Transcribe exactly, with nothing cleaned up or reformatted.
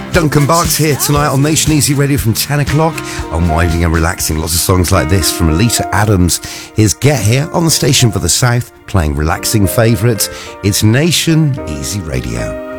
Duncan Barks here tonight on Nation Easy Radio from ten o'clock, unwinding and relaxing. Lots of songs like this from Alita Adams. Here's Get Here on the Station for the South, playing relaxing favourites. It's Nation Easy Radio.